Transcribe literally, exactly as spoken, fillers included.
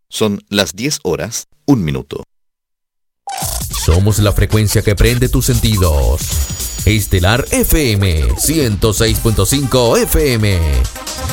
Son las diez horas, un minuto. Somos la frecuencia que prende tus sentidos. Estelar F M ciento seis punto cinco F M.